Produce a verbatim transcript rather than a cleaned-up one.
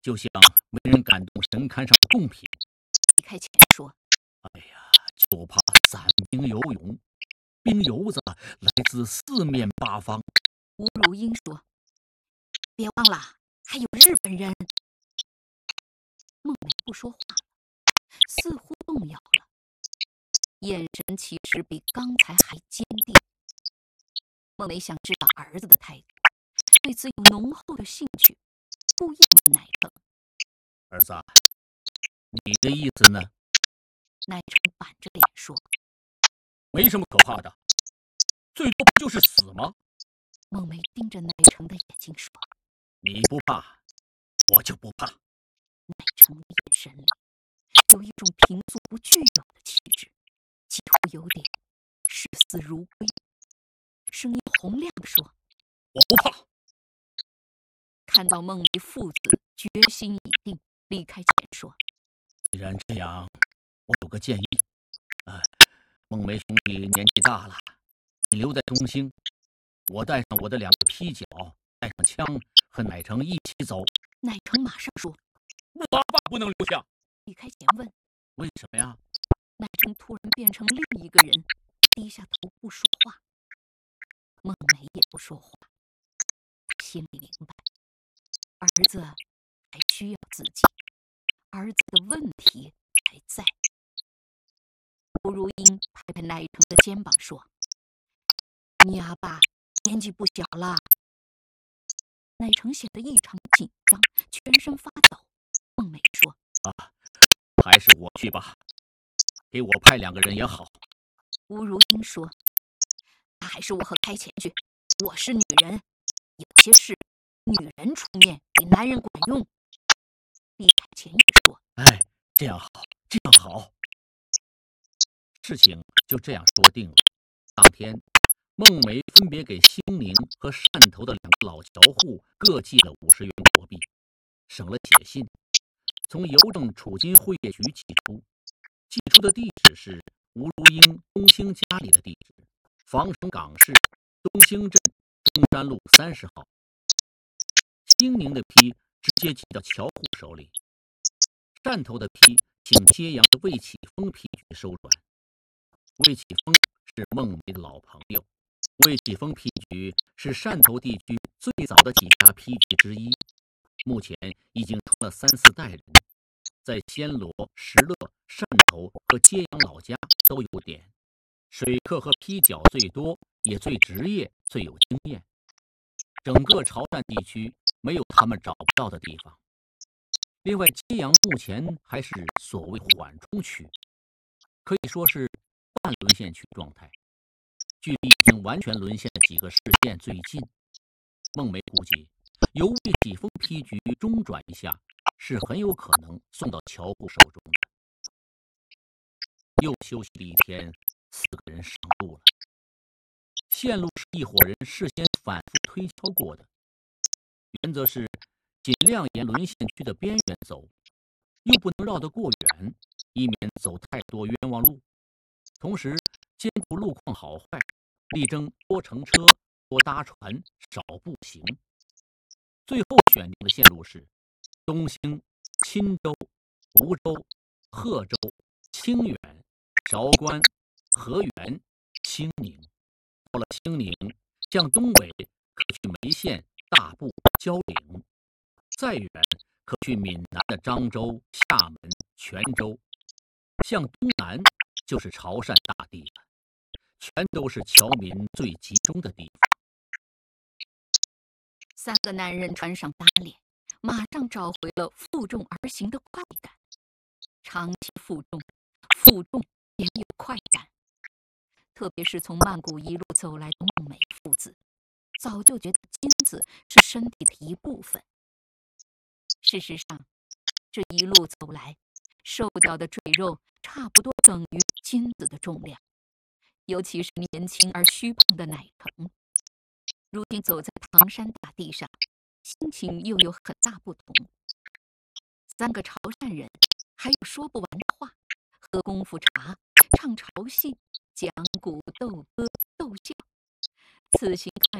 就像没人敢动神龛上的贡品。 李开乾说：“ 哎呀，就怕散兵游勇，兵油子来自四面八方。” 吴如英说：“别忘了，还有日本人。”孟梅不说话了，似乎动摇了，眼神其实比刚才还坚定。孟梅想知道儿子的态度，对此有浓厚的兴趣，故意问乃成：“ 儿子，你的意思呢？” 乃成板着脸说：“ 没什么可怕的，最多不就是死吗？” 孟梅盯着乃成的眼睛说：“ 你不怕，我就不怕。” 乃成的眼神里有一种平素不具有的气质，几乎有点视死如归，声音洪亮地说：“ 我不怕。” 看到孟梅父子决心已定，李开乾说：“ 既然这样，我有个建议。哎，孟梅兄弟年纪大了，你留在东兴，我带上我的两个劈脚，带上枪，和乃成一起走。” 乃成马上说：“ 我爸不能留下。” 李开乾问：“ 为什么呀？” 乃成突然变成另一个人，低下头不说话。孟梅也不说话，她心里明白，儿子还需要自己，儿子的问题还在。吴如英拍拍乃成的肩膀说：“你阿爸年纪不小了。”乃成显得异常紧张，全身发抖。孟梅说：“ 啊，还是我去吧，给我派两个人也好。” 吴如英说：“那还是我和开乾去，我是女人，有些事女人出面比男人管用。”李开乾也说：“ 哎，这样好，这样好。”事情就这样说定了。当天，孟梅分别给兴宁和汕头的两个老侨户各寄了五十元国币，省了写信，从邮政储金会业局寄出，寄出的地址是吴如英东兴家里的地址，防城港市东兴镇中山路三十号。兴宁的批直接寄到侨户手里，汕头的批请揭阳的魏启峰批局收转。魏启峰是孟梅的老朋友，魏启峰批局是汕头地区最早的几家批局之一，目前已经传了三四代人，在暹罗、石勒、汕头和揭阳老家都有点，水客和批脚最多，也最职业，最有经验。整个潮汕地区没有他们找不到的地方。另外，揭阳目前还是所谓缓冲区，可以说是半沦陷区状态，距离已经完全沦陷的几个市县最近。孟梅估计，由魏启峰批局中转一下，是很有可能送到侨户手中的。又休息了一天，四个人上路了。线路是一伙人事先反复推敲过的，原则是尽量沿沦陷区的边缘走，又不能绕得过远，以免走太多冤枉路。同时兼顾路况好坏，力争多乘车、多搭船、少步行。最后选定的线路是东兴、钦州、梧州、贺州、清远、韶关、河源、兴宁。到了兴宁，向东北可去梅县、大埔、蕉岭，再远可去闽南的漳州、厦门、泉州，向东南就是潮汕大地了，全都是侨民最集中的地方。 三个男人穿上搭脸，马上找回了负重而行的快感。长期负重，负重也有快感。特别是从曼谷一路走来的孟梅父子，早就觉得金子是身体的一部分。事实上，这一路走来，瘦掉的赘肉差不多等于金子的重量，尤其是年轻而虚胖的乃成，如今走在唐山大地上，心情又有很大不同。三个潮汕人还有说不完的话，喝功夫茶，唱潮戏，讲古斗歌斗笑。此行看